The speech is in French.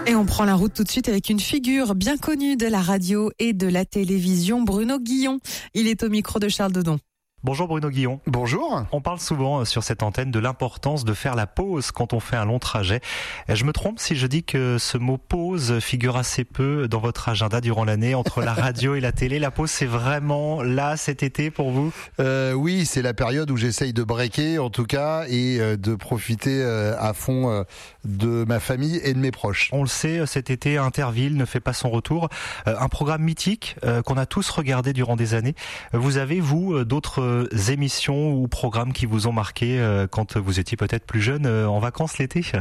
Et on prend la route tout de suite avec une figure bien connue de la radio et de la télévision, Bruno Guillon. Il est au micro de Charles Dodon. Bonjour Bruno Guillon. Bonjour. On parle souvent sur cette antenne de l'importance de faire la pause quand on fait un long trajet. Je me trompe si je dis que ce mot pause figure assez peu dans votre agenda durant l'année entre la radio et la télé. La pause, c'est vraiment là cet été pour vous ? Oui, c'est la période où j'essaye de breaker en tout cas et de profiter à fond de ma famille et de mes proches. On le sait, cet été, Interville ne fait pas son retour. Un programme mythique qu'on a tous regardé durant des années. Vous avez, vous, d'autres émissions ou programmes qui vous ont marqué quand vous étiez peut-être plus jeune en vacances l'été ?